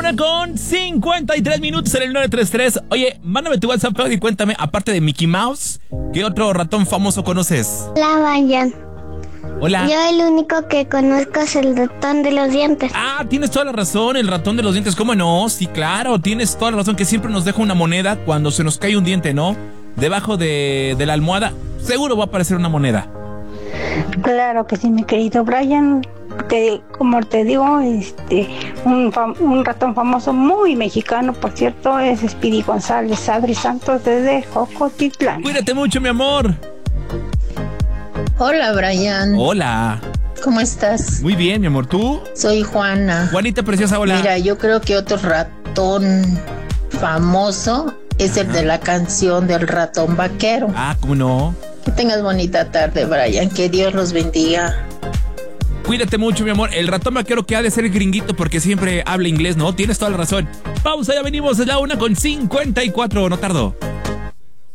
1:53 en el 933. Oye, mándame tu WhatsApp y cuéntame, aparte de Mickey Mouse, ¿qué otro ratón famoso conoces? La Brian. Hola. Yo el único que conozco es el ratón de los dientes. Ah, tienes toda la razón, el ratón de los dientes, ¿cómo no? Sí, claro, tienes toda la razón, que siempre nos deja una moneda cuando se nos cae un diente, ¿no? Debajo de la almohada, seguro va a aparecer una moneda. Claro que sí, mi querido Brian. Como te digo, un ratón famoso muy mexicano, por cierto, es Speedy González Adri Santos desde Jocotitlán. Cuídate mucho, mi amor. Hola, Brian. Hola. ¿Cómo estás? Muy bien, mi amor, ¿tú? Soy Juana. Juanita preciosa, hola. Mira, yo creo que otro ratón famoso es el de la canción del ratón vaquero. Ah, ¿cómo no? Que tengas bonita tarde, Brian. Que Dios los bendiga. Cuídate mucho, mi amor. El ratón vaquero que ha de ser gringuito porque siempre habla inglés, ¿no? Tienes toda la razón. Pausa, ya venimos, es la 1:54, no tardo.